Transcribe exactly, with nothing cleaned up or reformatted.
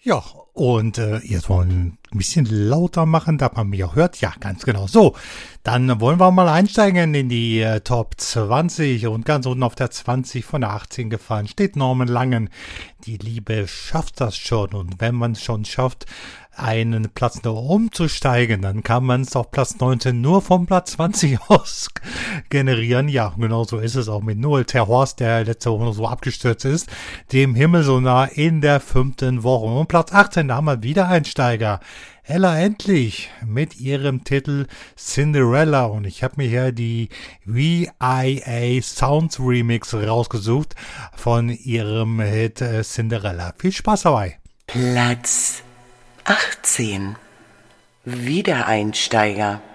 Ja, und äh, jetzt wollen wir ein bisschen lauter machen, dass man mich auch hört. Ja, ganz genau. So, dann wollen wir mal einsteigen in die äh, Top zwanzig. Und ganz unten auf der zwanzig von der achtzehn gefallen steht Norman Langen. Die Liebe schafft das schon. Und wenn man es schon schafft, einen Platz nach oben zu steigen, dann kann man es auf Platz neunzehn nur vom Platz zwanzig aus generieren. Ja, genau so ist es auch mit Noel Terhorst, der letzte Woche noch so abgestürzt ist, dem Himmel so nah in der fünften Woche. Und Platz achtzehn, da haben wir wieder Einsteiger. Ella Endlich mit ihrem Titel Cinderella, und ich habe mir hier die V I A Sounds Remix rausgesucht von ihrem Hit äh, Cinderella. Viel Spaß dabei. Platz achtzehn. Wiedereinsteiger.